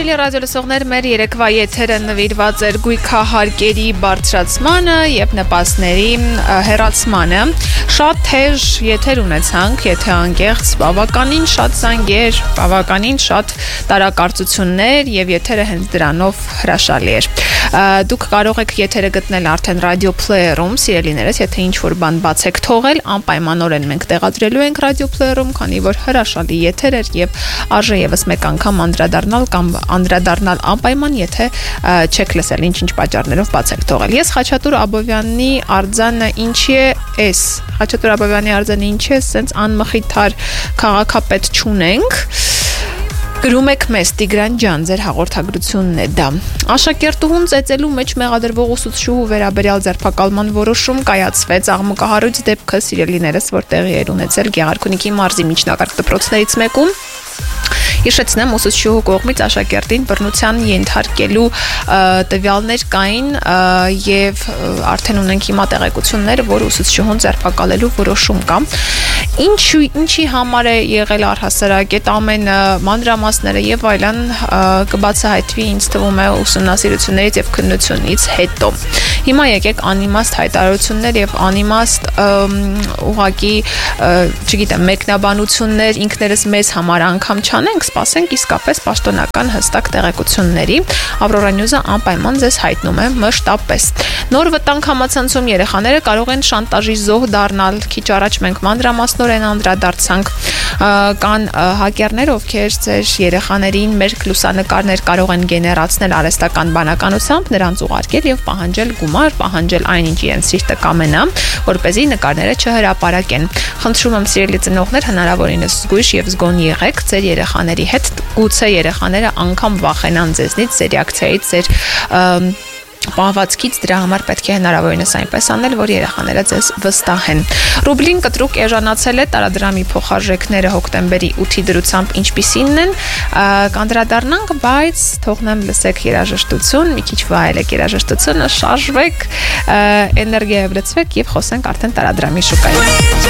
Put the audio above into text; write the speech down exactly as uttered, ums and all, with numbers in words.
Հարգելի ռադիոլսողներ, մեր երեկվա եթերը նվիրված էր գույքահարկերի բարձրացմանը եւ նպաստների հեռացմանը։ Շատ թեժ եթեր ունեցանք, եթե անկեղծ, բավականին շատ զանգեր, բավականին շատ տարակարծություններ եւ եթերը հենց դրանով հրաշալի էր։ Դուք կարող եք եթերը գտնել արդեն Radio Player-ում, սիրելիներս, եթե ինչ-որ բան բաց եք թողել, անպայմանորեն մենք տեղադրելու ենք Radio Player-ում, քանի որ հրաշալի եթեր էր եւ արժե եւս մեկ անգամ անդրադառնալ կամ անդրադառնալ անպայման, եթե չեք լսել ինչ-ինչ պատճառներով բաց եք թողել։ Ես Խաչատուր Աբովյանի արձանը ինչի է էս։ Խաչատուր Աբովյանի արձանը ինչ է, սենց անմխիթար քաղաքապետ չունենք։ Գրում եք մեզ Տիգրան ջան, ձեր հաղորդագրությունն է դա։ Աշակերտուհուն ծեծելու մեջ մեղադրվող ուսուցչուհու վերաբերյալ ձերբակալման որոշում կայացվեց աղմուկահարույց դեպքը, սիրելիներս, որ տեղի էր ունեցել Գեղարքունիքի մարզի միջնակարգ դպրոցներից մեկում։ Հիշեցնեմ, ուսուցչուհու կողմից աշակերտին բռնության ենթարկելու տվյալներ կային եւ արդեն ունենք հիմա տեղեկություններ, որ ուսուցչուհուն ձերբակալելու որոշում կա։ Ինչու ինչի համար է եղել առհասարակ այդ ամեն մանրամասները եւ այլն կբացահայտվի, ինձ թվում է, ուսումնասիրություններից եւ քննությունից հետո։ Հիմա եկեք անիմաստ հայտարարություններ եւ անիմաստ ուղակի, չգիտեմ, մեկնաբանություններ ինքներս մեզ համար անգամ չանենք, սպասենք իսկապես պաշտոնական հստակ տեղեկությունների։ Ավրորա Նյուզը անպայման ձեզ հայտնում է մշտապես։ Նոր վտանգ համացանցում երեխաները կարող են շանտաժի զոհ դառնալ։ Քիչ առաջ մենք մանրամասնորեն անդրադարձանք, կան հակերներ, ովքեր ձեր երեխաներին մեր լուսանկարներ կարող են գեներացնել արհեստական բանականությամբ, նրանց ուղարկել եւ պահանջել գումար, պահանջել այնինչ իրենց սիրտը կամենա, որպեսզի նկարները չհրապարակեն։ Խնդրում եմ, սիրելի ծնողներ, հնարավորինս զգույշ եւ զգոն եղեք ձեր երեխաների հետ, գուցե երեխաները անգամ վախենան ձեզնից, ձեր реакցիայից, ձեր պահվածքից, դրա համար պետք է հնարավորինս այնպես անել, որ երեխաները ձեզ վստահեն։ Ռուբլին կտրուկ էժանացել է, տարադրամի փոխարժեքները հոկտեմբերի ութի դրությամբ ինչպիսինն են, կանդրադառնանք, բայց թողնեմ լսեք երաժշտություն, մի քիչ վայելեք երաժշտությունը, շարժվեք, էներգիայով լցվեք եւ խոսենք արդեն տարադրամի շուկայից։